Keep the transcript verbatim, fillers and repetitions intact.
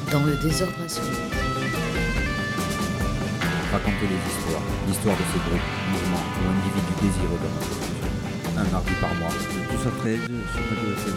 Dans le désordre absolu. Raconter les histoires, l'histoire de ces groupes, mouvements ou individus désireux de reconstruction. Un mardi par mois. De douze à treize sur Radio F M.